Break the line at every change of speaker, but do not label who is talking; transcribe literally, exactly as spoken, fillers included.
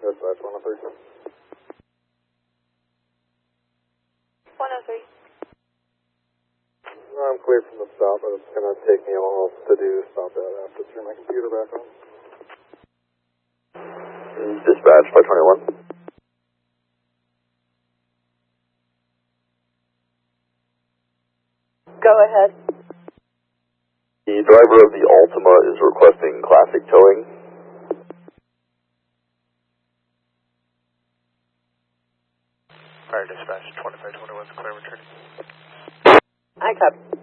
Dispatch one oh three.
one oh three.
I'm clear from the stop, but it's going to take me a while to do stop that. I have to turn my computer back on.
Dispatch five twenty-one.
Go ahead.
The driver of the Altima is requesting classic towing.
Fire dispatch twenty-five twenty-one, clear return.
I copy.